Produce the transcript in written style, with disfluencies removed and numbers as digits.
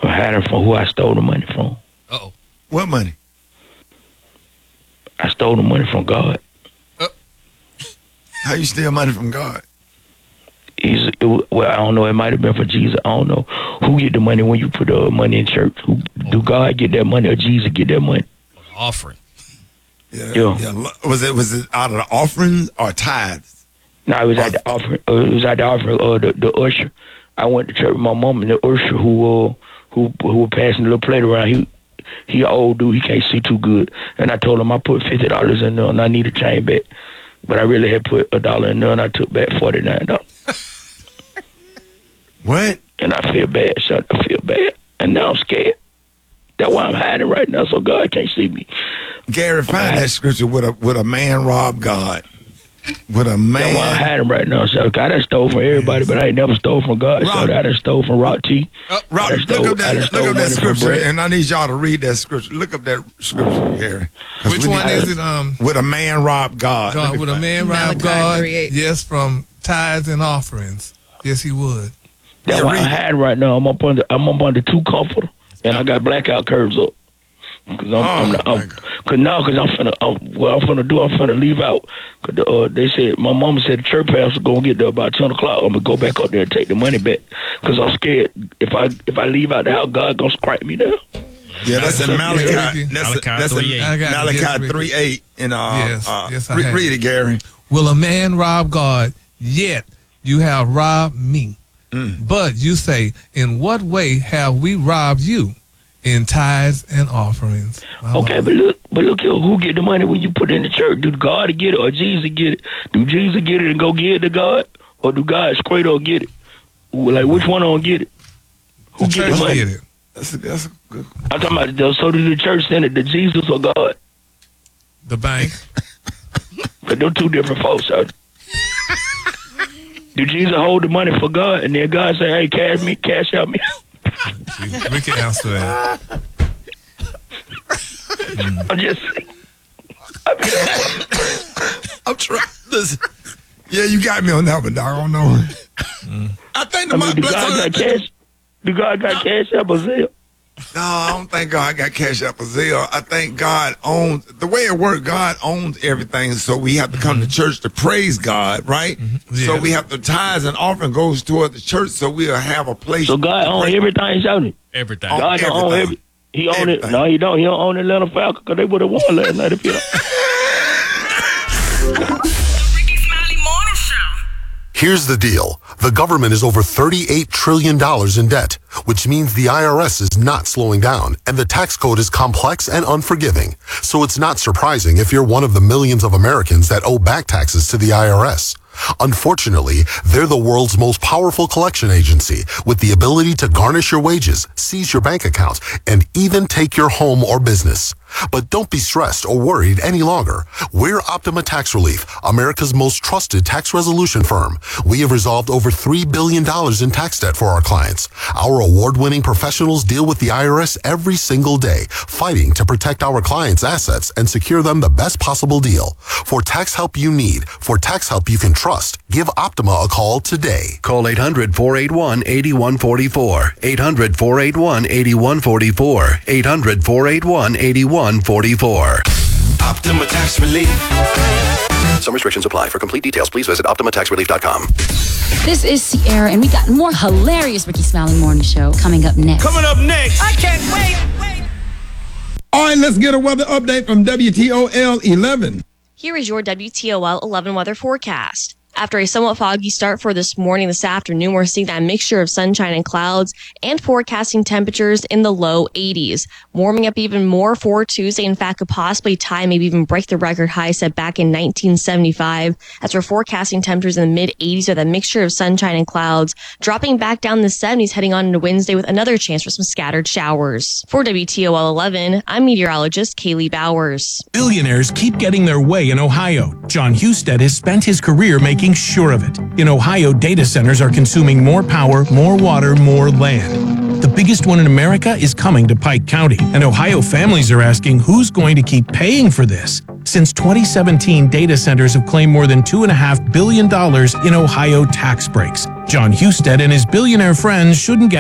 I'm hiding from who I stole the money from. Uh-oh. What money? I stole the money from God. How you steal money from God? Well, I don't know. It might have been for Jesus. I don't know who get the money when you put money in church. Do God get that money or Jesus get that money? Offering. Yeah. Was it out of the offerings or tithes? No, it was at the offering. It was at the offering. The usher. I went to church with my mom and the usher who was passing the little plate around. He an old dude. He can't see too good. And I told him I put $50 in there and I need a change back. But I really had put $1 in there and I took back $49. What? And I feel bad, son. I feel bad. And now I'm scared. That's why I'm hiding right now so God can't see me. Gary, find that scripture with a man rob God. With a man. That's why I'm hiding right now. So I done stole from everybody, but I ain't never stole from God. So I done stole from Rock T. Rock, look up that scripture, and I need y'all to read that scripture. Look up that scripture, Gary. Which one is it? With a man rob God. With a man rob God. 3:8. Yes, from tithes and offerings. Yes, he would. That's why I'm hiding right now. I'm up under two comforter, and I got blackout curves up. I'm finna leave out. Cause they said my mama said the church pastor gonna get there about 10 o'clock. I'm gonna go back up there and take the money back. Cause I'm scared if I leave out the house, God gonna strike me down. Yeah, that's in Malachi. That's Malachi 3:8. And read it, Gary. Will a man rob God? Yet you have robbed me. But you say, in what way have we robbed you? In tithes and offerings. Okay, but look here, who get the money when you put it in the church? Do God get it or Jesus get it? Do Jesus get it and go give it to God? Or do God straight up get it? Like, which one don't get it? Who get the money? Get it. That's a good. I'm talking about, so do the church send it to Jesus or God? The bank. Because they're two different folks, sir. Do Jesus hold the money for God and then God say, hey, cash out me? We can answer that. I'm just saying. I'm trying. Listen. Yeah, you got me on that one, dog. I don't know. I think do God got cash out or Zelle? No, I don't think God got cash out or Zelle. I think God owns, the way it works, God owns everything. So we have to come to church to praise God, right? Yeah. So we have to tithes and offering goes toward the church, so we'll have a place. So God owns everything, shouldn't he? Everything. God don't own everything. He own it. No, he don't. He don't own Atlanta Falcons because they would have won last night if he don't. Here's the deal. The government is over $38 trillion in debt, which means the IRS is not slowing down, and the tax code is complex and unforgiving. So it's not surprising if you're one of the millions of Americans that owe back taxes to the IRS. Unfortunately, they're the world's most powerful collection agency with the ability to garnish your wages, seize your bank accounts, and even take your home or business. But don't be stressed or worried any longer. We're Optima Tax Relief, America's most trusted tax resolution firm. We have resolved over $3 billion in tax debt for our clients. Our award-winning professionals deal with the IRS every single day, fighting to protect our clients' assets and secure them the best possible deal. For tax help you need, for tax help you can trust, give Optima a call today. Call 800-481-8144. 800-481-8144. 800-481-8144. Optima Tax Relief. Some restrictions apply. For complete details, please visit OptimaTaxRelief.com. This is Sierra, and we got more hilarious Ricky Smiley Morning Show coming up next. Coming up next. I can't wait. All right, let's get a weather update from WTOL 11. Here is your WTOL 11 weather forecast. After a somewhat foggy start for this morning, this afternoon, we're seeing that mixture of sunshine and clouds and forecasting temperatures in the low 80s. Warming up even more for Tuesday. In fact, could possibly tie, maybe even break the record high set back in 1975. As we're forecasting temperatures in the mid 80s with a mixture of sunshine and clouds, dropping back down the 70s heading on into Wednesday with another chance for some scattered showers. For WTOL 11, I'm meteorologist Kaylee Bowers. Billionaires keep getting their way in Ohio. John Husted has spent his career making sure of it. In Ohio, data centers are consuming more power, more water, more land. The biggest one in America is coming to Pike County, and Ohio families are asking who's going to keep paying for this. Since 2017, data centers have claimed more than $2.5 billion in Ohio tax breaks. John Husted and his billionaire friends shouldn't get